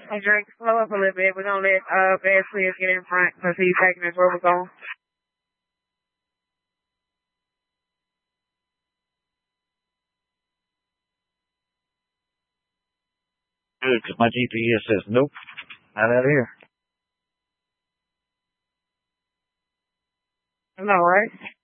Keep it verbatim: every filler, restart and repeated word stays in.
Hey, Drake, slow up a little bit. We're going to let uh, Bad Sliz get in front because he's taking us where we're going. Good, because my G P S says, nope, not out of here. I know, right?